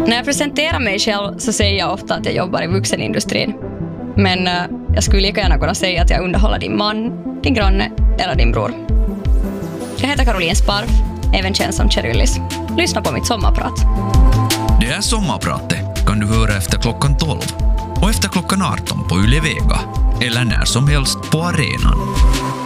När jag presenterar mig själv så säger jag ofta att jag jobbar i vuxenindustrin. Men jag skulle lika gärna kunna säga att jag underhåller din man, din granne eller din bror. Jag heter Caroline Sparf, även känd som Cheryllis. Lyssna på mitt sommarprat. Det här sommarpratet kan du höra efter klockan 12 och efter klockan 18 på Yle Vega eller när som helst på arenan.